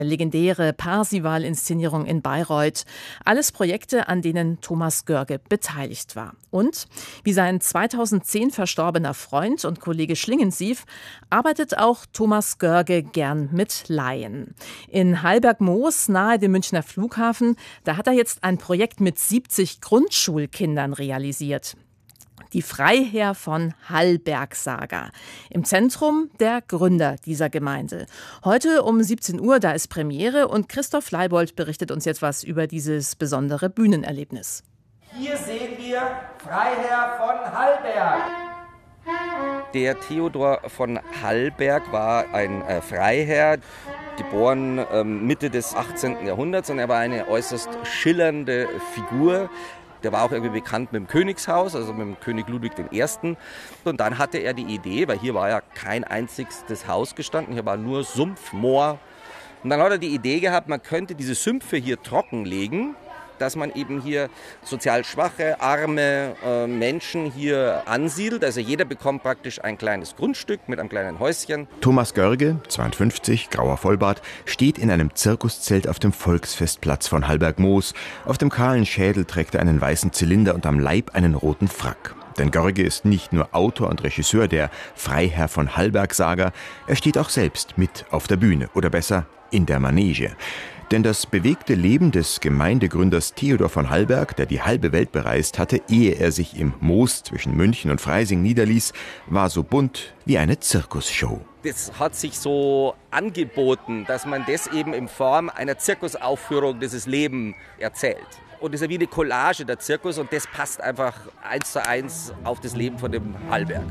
legendäre Parsival-Inszenierung in Bayreuth. Alles Projekte, an denen Thomas Görge beteiligt war. Und, wie sein 2010 verstorbener Freund und Kollege Schlingensief, arbeitet auch Thomas Görge gern mit Laien. In Hallbergmoos, nahe dem Münchner Flughafen, da hat er jetzt ein Projekt mit 70 Grundschulkindern realisiert. Die Freiherr von Hallberg-Saga. Im Zentrum der Gründer dieser Gemeinde. Heute um 17 Uhr, da ist Premiere und Christoph Leibold berichtet uns jetzt was über dieses besondere Bühnenerlebnis. Hier sehen wir Freiherr von Hallberg. Der Theodor von Hallberg war ein Freiherr, geboren Mitte des 18. Jahrhunderts, und er war eine äußerst schillernde Figur. Der war auch irgendwie bekannt mit dem Königshaus, also mit dem König Ludwig I. Und dann hatte er die Idee, weil hier war ja kein einziges Haus gestanden, hier war nur Sumpf, Moor. Und dann hat er die Idee gehabt, man könnte diese Sümpfe hier trockenlegen, dass man eben hier sozial schwache, arme Menschen hier ansiedelt. Also jeder bekommt praktisch ein kleines Grundstück mit einem kleinen Häuschen. Thomas Görge, 52, grauer Vollbart, steht in einem Zirkuszelt auf dem Volksfestplatz von Hallbergmoos. Auf dem kahlen Schädel trägt er einen weißen Zylinder und am Leib einen roten Frack. Denn Görge ist nicht nur Autor und Regisseur der Freiherr von Hallberg-Saga, er steht auch selbst mit auf der Bühne, oder besser in der Manege. Denn das bewegte Leben des Gemeindegründers Theodor von Hallberg, der die halbe Welt bereist hatte, ehe er sich im Moos zwischen München und Freising niederließ, war so bunt wie eine Zirkusshow. Das hat sich so angeboten, dass man das eben in Form einer Zirkusaufführung, dieses Leben erzählt. Und das ist ja wie eine Collage, der Zirkus, und das passt einfach 1:1 auf das Leben von dem Hallberg.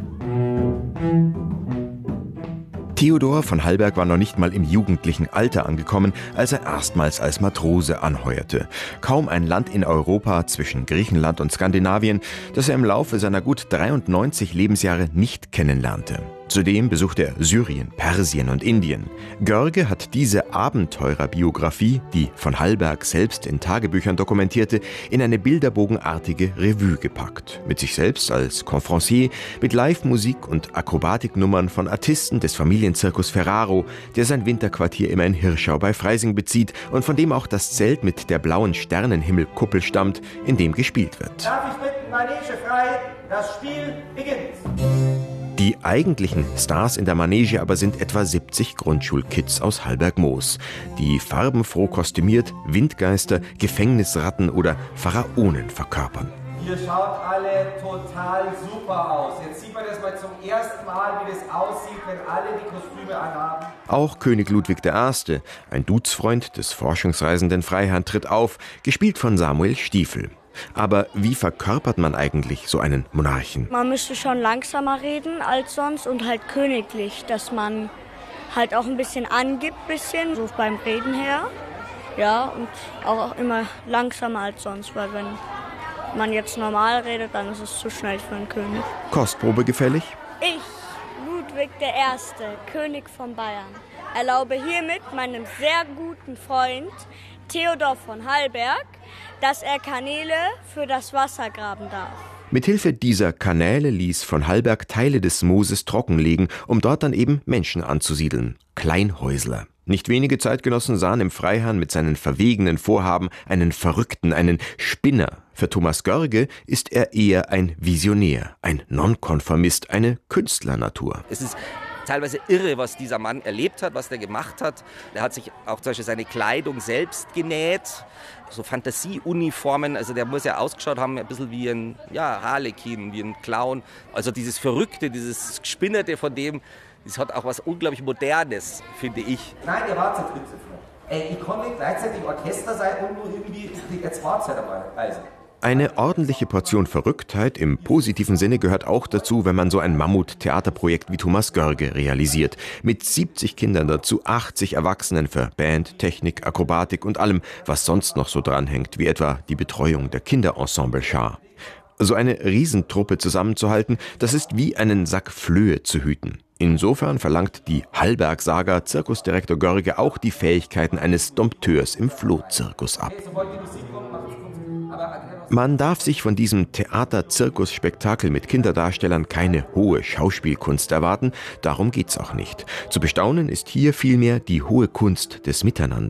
Theodor von Hallberg war noch nicht mal im jugendlichen Alter angekommen, als er erstmals als Matrose anheuerte. Kaum ein Land in Europa zwischen Griechenland und Skandinavien, das er im Laufe seiner gut 93 Lebensjahre nicht kennenlernte. Zudem besuchte er Syrien, Persien und Indien. Görge hat diese Abenteurerbiografie, die von Hallberg selbst in Tagebüchern dokumentierte, in eine bilderbogenartige Revue gepackt. Mit sich selbst als Conférencier, mit Live-Musik und Akrobatiknummern von Artisten des Familienzirkus Ferraro, der sein Winterquartier immer in Hirschau bei Freising bezieht und von dem auch das Zelt mit der blauen Sternenhimmelkuppel stammt, in dem gespielt wird. Darf ich bitten, Manege frei, das Spiel beginnt. Die eigentlichen Stars in der Manege aber sind etwa 70 Grundschulkids aus Hallbergmoos, die farbenfroh kostümiert Windgeister, Gefängnisratten oder Pharaonen verkörpern. Ihr schaut alle total super aus. Jetzt sieht man das mal zum ersten Mal, wie das aussieht, wenn alle die Kostüme anhaben. Auch König Ludwig I., ein Duzfreund des forschungsreisenden Freiherrn, tritt auf, gespielt von Samuel Stiefel. Aber wie verkörpert man eigentlich so einen Monarchen? Man müsste schon langsamer reden als sonst und halt königlich, dass man halt auch ein bisschen angibt, so beim Reden her. Ja, und auch immer langsamer als sonst, weil wenn man jetzt normal redet, dann ist es zu schnell für einen König. Kostprobe gefällig? Ich, Ludwig I., König von Bayern, erlaube hiermit meinem sehr guten Freund Theodor von Hallberg, dass er Kanäle für das Wasser graben darf. Mithilfe dieser Kanäle ließ von Hallberg Teile des Mooses trockenlegen, um dort dann eben Menschen anzusiedeln. Kleinhäusler. Nicht wenige Zeitgenossen sahen im Freiherrn mit seinen verwegenen Vorhaben einen Verrückten, einen Spinner. Für Thomas Görge ist er eher ein Visionär, ein Nonkonformist, eine Künstlernatur. Es ist teilweise irre, was dieser Mann erlebt hat, was der gemacht hat. Er hat sich auch zum Beispiel seine Kleidung selbst genäht, so Fantasieuniformen. Also der muss ja ausgeschaut haben, ein bisschen wie ein Harlekin, wie ein Clown. Also dieses Verrückte, dieses Gespinnerte von dem, das hat auch was unglaublich Modernes, finde ich. Nein, ihr wart zu dritt. Ich konnte nicht gleichzeitig Orchester sein und nur irgendwie, jetzt war's ja dabei. Also. Eine ordentliche Portion Verrücktheit im positiven Sinne gehört auch dazu, wenn man so ein Mammut-Theaterprojekt wie Thomas Görge realisiert. Mit 70 Kindern dazu, 80 Erwachsenen für Band, Technik, Akrobatik und allem, was sonst noch so dranhängt, wie etwa die Betreuung der Kinderensemble-Schar. So eine Riesentruppe zusammenzuhalten, das ist wie einen Sack Flöhe zu hüten. Insofern verlangt die Hallberg-Saga Zirkusdirektor Görge auch die Fähigkeiten eines Dompteurs im Flohzirkus ab. Okay, sobald die Musik kommt, macht es aber Man darf sich von diesem Theater-Zirkus-Spektakel mit Kinderdarstellern keine hohe Schauspielkunst erwarten, darum geht's auch nicht. Zu bestaunen ist hier vielmehr die hohe Kunst des Miteinanders.